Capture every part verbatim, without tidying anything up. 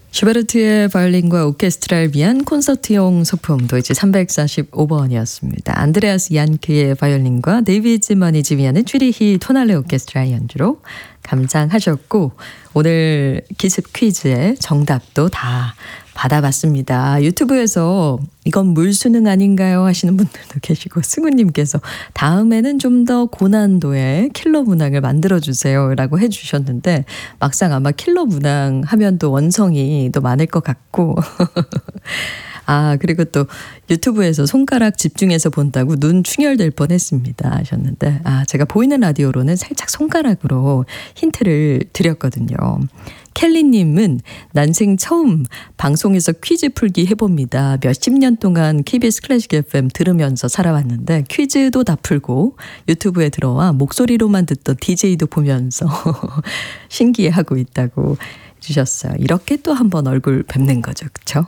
슈베르트의 바이올린과 오케스트라를 위한 콘서트용 소품 도이치 삼백사십오 번이었습니다. 안드레아스 얀크의 바이올린과 데이비드 지먼이 지휘하는 쥐리히 토날레 오케스트라의 연주로 감상하셨고, 오늘 기습 퀴즈의 정답도 다 받아봤습니다. 유튜브에서 이건 물수능 아닌가요? 하시는 분들도 계시고, 승우님께서 다음에는 좀 더 고난도의 킬러 문항을 만들어주세요 라고 해주셨는데, 막상 아마 킬러 문항 하면 또 원성이 또 많을 것 같고 아, 그리고 또 유튜브에서 손가락 집중해서 본다고 눈 충혈될 뻔했습니다 하셨는데, 아, 제가 보이는 라디오로는 살짝 손가락으로 힌트를 드렸거든요. 켈리님은 난생 처음 방송에서 퀴즈 풀기 해봅니다. 몇십 년 동안 케이비에스 클래식 에프엠 들으면서 살아왔는데 퀴즈도 다 풀고 유튜브에 들어와 목소리로만 듣던 디제이도 보면서 신기해하고 있다고 주셨어요. 이렇게 또 한번 얼굴 뵙는 거죠. 그렇죠?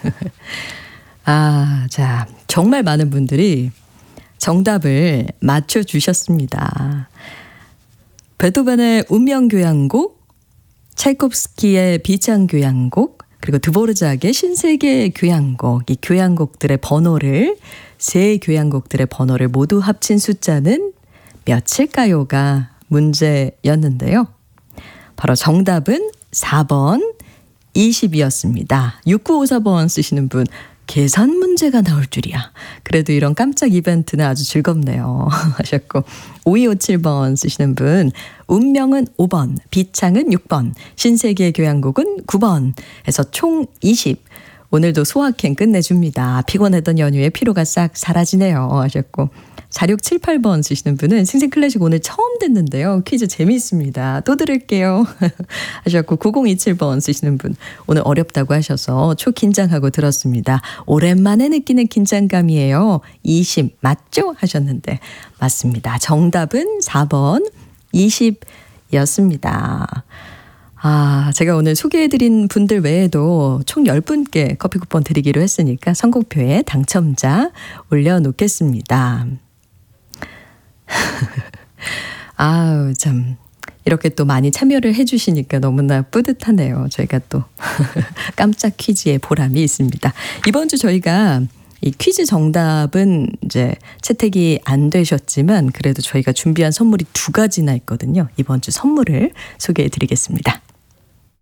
아, 자, 정말 많은 분들이 정답을 맞춰주셨습니다. 베토벤의 운명교향곡, 차이콥스키의 비창교향곡, 그리고 드보르작의 신세계 교향곡, 이 교향곡들의 번호를, 세 교향곡들의 번호를 모두 합친 숫자는 몇일까요가 문제였는데요. 바로 정답은 사 번 이십이었습니다. 육구오사 번 쓰시는 분, 계산 문제가 나올 줄이야. 그래도 이런 깜짝 이벤트는 아주 즐겁네요 하셨고, 오이오칠 번 쓰시는 분, 운명은 오 번, 비창은 육 번, 신세계 교향곡은 구 번 해서 총 이십. 오늘도 소확행 끝내줍니다. 피곤했던 연휴에 피로가 싹 사라지네요 하셨고, 사육칠팔 번 쓰시는 분은 생생클래식 오늘 처음 듣는데요. 퀴즈 재미있습니다. 또 들을게요 하셨고, 구공이칠 번 쓰시는 분, 오늘 어렵다고 하셔서 초긴장하고 들었습니다. 오랜만에 느끼는 긴장감이에요. 이십 맞죠? 하셨는데 맞습니다. 정답은 사 번 이십이었습니다. 아, 제가 오늘 소개해드린 분들 외에도 총 열 분께 커피 쿠폰 드리기로 했으니까 선곡표에 당첨자 올려놓겠습니다. 아우, 참, 이렇게 또 많이 참여를 해주시니까 너무나 뿌듯하네요. 저희가 또 깜짝 퀴즈의 보람이 있습니다. 이번 주 저희가 이 퀴즈 정답은 이제 채택이 안 되셨지만 그래도 저희가 준비한 선물이 두 가지나 있거든요. 이번 주 선물을 소개해 드리겠습니다.